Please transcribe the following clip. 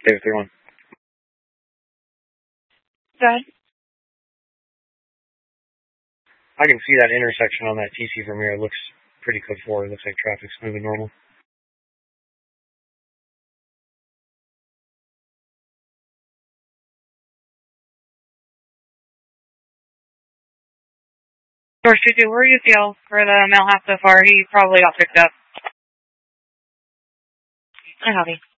David 3-1. Go ahead. I can see that intersection on that TC from here. It looks pretty good forward. It looks like traffic's moving normal. George 2-2, where are you feel for the male half so far? He probably got picked up. I copy.